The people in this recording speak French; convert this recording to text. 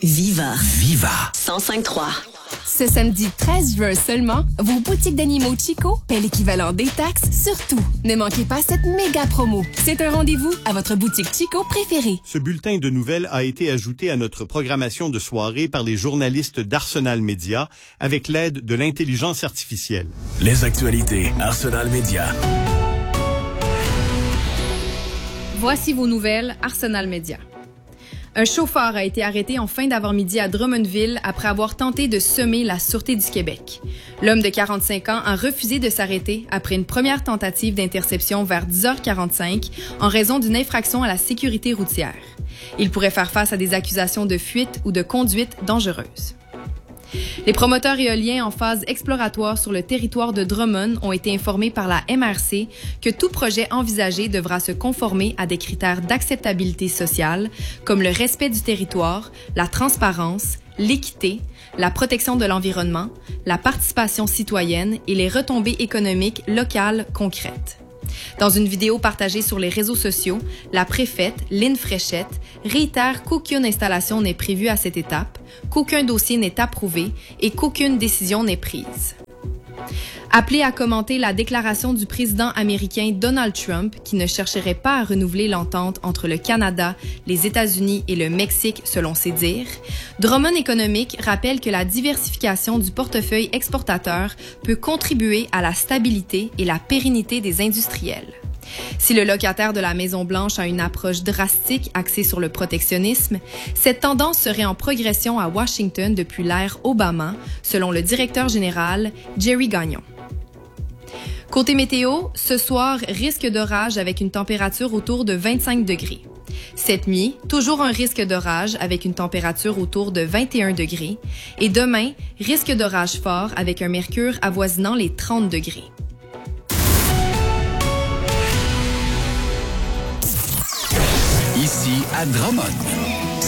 Viva. Viva. 105.3. Ce samedi 13 juin seulement, vos boutiques d'animaux Chico paient l'équivalent des taxes sur tout. Ne manquez pas cette méga promo. C'est un rendez-vous à votre boutique Chico préférée. Ce bulletin de nouvelles a été ajouté à notre programmation de soirée par les journalistes d'Arsenal Média avec l'aide de l'intelligence artificielle. Les actualités Arsenal Média. Voici vos nouvelles Arsenal Média. Un chauffeur a été arrêté en fin d'avant-midi à Drummondville après avoir tenté de semer la Sûreté du Québec. L'homme de 45 ans a refusé de s'arrêter après une première tentative d'interception vers 10h45 en raison d'une infraction à la sécurité routière. Il pourrait faire face à des accusations de fuite ou de conduite dangereuse. Les promoteurs éoliens en phase exploratoire sur le territoire de Drummond ont été informés par la MRC que tout projet envisagé devra se conformer à des critères d'acceptabilité sociale comme le respect du territoire, la transparence, l'équité, la protection de l'environnement, la participation citoyenne et les retombées économiques locales concrètes. Dans une vidéo partagée sur les réseaux sociaux, la préfète, Lynne Fréchette, réitère qu'aucune installation n'est prévue à cette étape, qu'aucun dossier n'est approuvé et qu'aucune décision n'est prise. Appelé à commenter la déclaration du président américain Donald Trump qui ne chercherait pas à renouveler l'entente entre le Canada, les États-Unis et le Mexique selon ses dires, Drummond Économique rappelle que la diversification du portefeuille exportateur peut contribuer à la stabilité et la pérennité des industriels. Si le locataire de la Maison-Blanche a une approche drastique axée sur le protectionnisme, cette tendance serait en progression à Washington depuis l'ère Obama, selon le directeur général Jerry Gagnon. Côté météo, ce soir, risque d'orage avec une température autour de 25 degrés. Cette nuit, toujours un risque d'orage avec une température autour de 21 degrés. Et demain, risque d'orage fort avec un mercure avoisinant les 30 degrés. Ici à Drummond.